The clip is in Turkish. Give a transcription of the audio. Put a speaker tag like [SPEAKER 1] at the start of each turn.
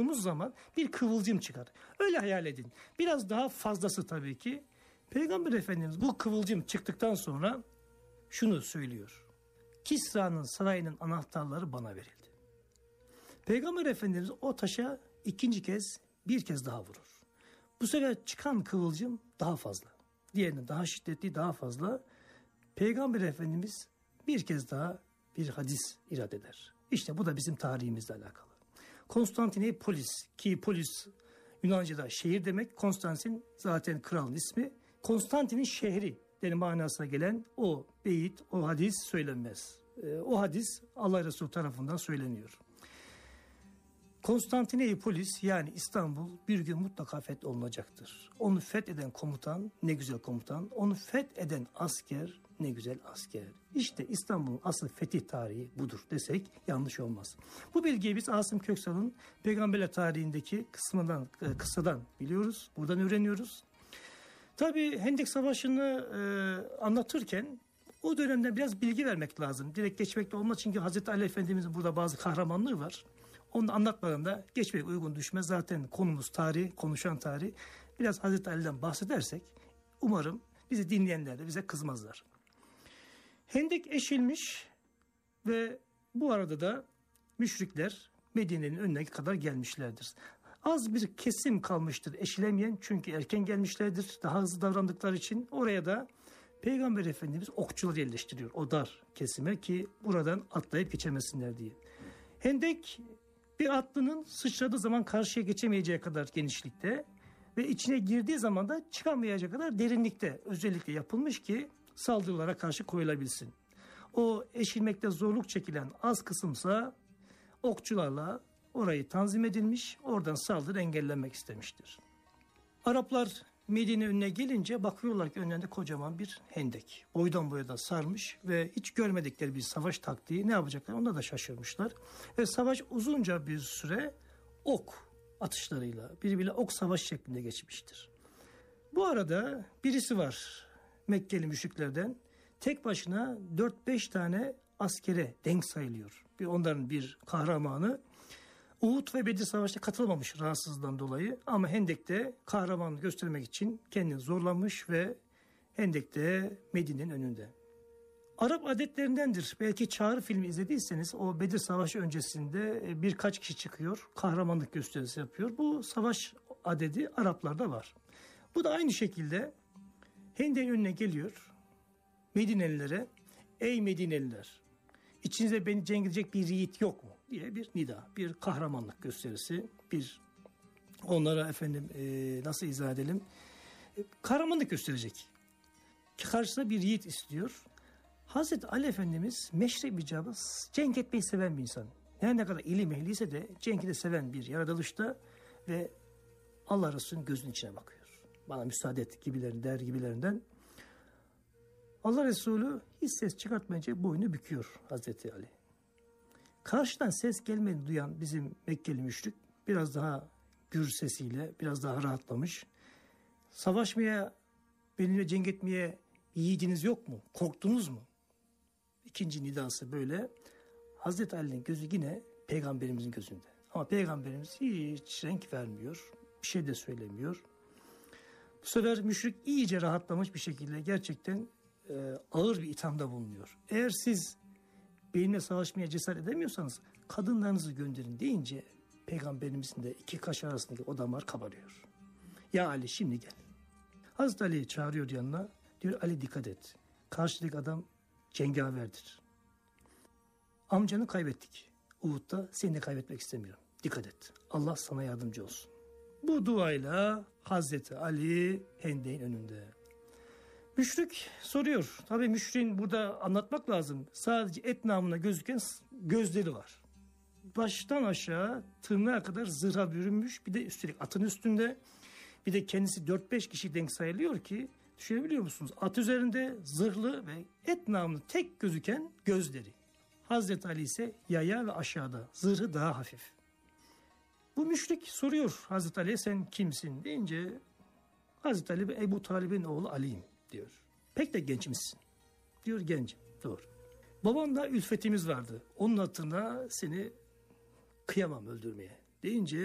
[SPEAKER 1] attığımız zaman bir kıvılcım çıkar. Öyle hayal edin. Biraz daha fazlası tabii ki. Peygamber Efendimiz bu kıvılcım çıktıktan sonra şunu söylüyor. Kisra'nın sarayının anahtarları bana verildi. Peygamber Efendimiz o taşa bir kez daha vurur. Bu sefer çıkan kıvılcım daha fazla. Diğerinin daha şiddetli, daha fazla. Peygamber Efendimiz bir kez daha bir hadis irad eder. İşte bu da bizim tarihimizle alakalı. Konstantinopolis, ki polis Yunanca'da şehir demek. Konstantin zaten kralın ismi. Konstantin'in şehri manasına gelen o beyit, o hadis söylenmez. O hadis Allah Resulü tarafından söyleniyor. Konstantinopolis yani İstanbul bir gün mutlaka fetholunacaktır. Onu fetheden komutan ne güzel komutan, onu fetheden asker ne güzel asker. İşte İstanbul'un asıl fetih tarihi budur desek yanlış olmaz. Bu bilgiyi biz Asım Köksal'ın Peygamberler tarihindeki kıssadan biliyoruz, buradan öğreniyoruz. Tabii Hendek Savaşı'nı anlatırken o dönemden biraz bilgi vermek lazım. Direkt geçmekte olmaz çünkü Hazreti Ali Efendimiz'in burada bazı kahramanlığı var. Onu anlatmadan da geçmek uygun düşmez. Zaten konumuz tarih, konuşan tarih. Biraz Hazreti Ali'den bahsedersek umarım bizi dinleyenler de bize kızmazlar. Hendek eşilmiş ve bu arada da müşrikler Medine'nin önüne kadar gelmişlerdir. Az bir kesim kalmıştır eşilemeyen çünkü erken gelmişlerdir. Daha hızlı davrandıkları için oraya da Peygamber Efendimiz okçular yerleştiriyor o dar kesime ki buradan atlayıp geçemesinler diye. Hendek bir atlının sıçradığı zaman karşıya geçemeyeceği kadar genişlikte ve içine girdiği zaman da çıkamayacağı kadar derinlikte özellikle yapılmış ki saldırılara karşı koyulabilsin. O eşilmekte zorluk çekilen az kısımsa okçularla orayı tanzim edilmiş, oradan saldırı engellenmek istemiştir. Araplar Medine önüne gelince bakıyorlar ki önlerinde kocaman bir hendek. Boydan boya da sarmış ve hiç görmedikleri bir savaş taktiği ne yapacaklar onda da şaşırmışlar. Ve savaş uzunca bir süre ok atışlarıyla birbiriyle ok savaş şeklinde geçmiştir. Bu arada birisi var Mekkeli müşriklerden tek başına 4-5 tane askere denk sayılıyor. Onların bir kahramanı. Uhud ve Bedir Savaşı'na katılmamış rahatsızlığından dolayı ama Hendek'te kahramanlığı göstermek için kendini zorlamış ve Hendek'te Medine'nin önünde. Arap adetlerindendir. Belki Çağrı filmi izlediyseniz o Bedir Savaşı öncesinde birkaç kişi çıkıyor. Kahramanlık gösterisi yapıyor. Bu savaş adedi Araplarda var. Bu da aynı şekilde Hendek'in önüne geliyor. Medinelilere ey Medineliler İçinizde beni cengilecek bir yiğit yok mu diye bir nida, bir kahramanlık gösterisi, bir onlara nasıl izah edelim, kahramanlık gösterecek. Karşısına bir yiğit istiyor. Hazreti Ali Efendimiz meşrep icabı cenk etmeyi seven bir insan. Her ne kadar ilim ehliyse de cenki de seven bir yaratılışta ve Allah Resulü'nün gözünün içine bakıyor. Bana müsaade et gibilerinden. Allah Resulü hiç ses çıkartmayınca boynu büküyor Hazreti Ali. Karşıdan ses gelmediğini duyan bizim Mekkeli müşrik biraz daha gür sesiyle biraz daha rahatlamış. Savaşmaya, benimle cenk etmeye yiğidiniz yok mu? Korktunuz mu? İkinci nidası böyle. Hazreti Ali'nin gözü yine Peygamberimizin gözünde. Ama Peygamberimiz hiç renk vermiyor. Bir şey de söylemiyor. Bu sefer müşrik iyice rahatlamış bir şekilde gerçekten ağır bir ithamda bulunuyor. Eğer siz benimle savaşmaya cesaret edemiyorsanız kadınlarınızı gönderin deyince Peygamberimizin de iki kaş arasındaki o damar kabarıyor. Ya Ali şimdi gel. Hazreti Ali'yi çağırıyor yanına. Diyor Ali dikkat et. Karşıdaki adam cengaverdir. Amcanı kaybettik. Uhud'da seni de kaybetmek istemiyorum. Dikkat et. Allah sana yardımcı olsun. Bu duayla Hazreti Ali Hendek'in önünde. Müşrik soruyor. Tabii müşriğin burada anlatmak lazım. Sadece et namına gözüken gözleri var. Baştan aşağı tırnağa kadar zırha bürünmüş. Bir de üstelik atın üstünde. Bir de kendisi 4-5 kişi denk sayılıyor ki düşünebiliyor musunuz? At üzerinde zırhlı ve et namına tek gözüken gözleri. Hazreti Ali ise yaya ve aşağıda. Zırhı daha hafif. Bu müşrik soruyor Hazreti Ali'ye sen kimsin deyince Hazreti Ali Ebu Talib'in oğlu Ali'yim diyor. Pek de gençmişsin. Diyor gencim. Doğru. Babanla ülfetimiz vardı. Onun hatırına seni kıyamam öldürmeye deyince